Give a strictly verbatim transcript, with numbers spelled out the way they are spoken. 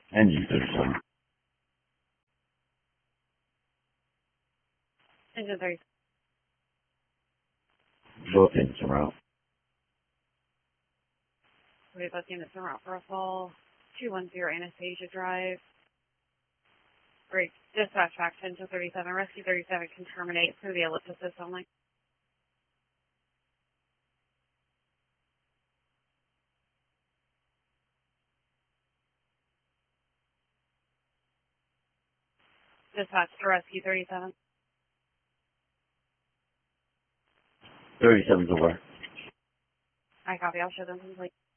Engine thirty-seven. Engine thirty. Both engines are out. We have both units en route for a fall. two one zero Anastasia Drive. Great. Dispatch back to Engine thirty-seven. Rescue thirty-seven can terminate through the ellipsis only. Dispatch to Rescue thirty-seven. thirty-seven's aware. I copy. I'll show them complete.